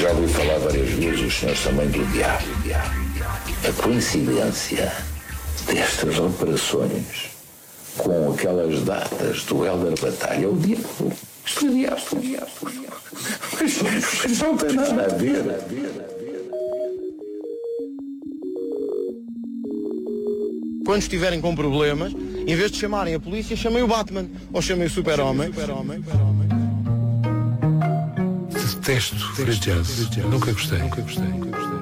Já ouvi falar várias vezes os senhores também do diabo. A coincidência destas operações com aquelas datas do Helder Batalha, o diabo. Isto é diabo. Mas não tem nada a ver. Quando estiverem com problemas, em vez de chamarem a polícia, chamem o Batman ou chamem o Super-Homem. Detesto free jazz. Nunca gostei.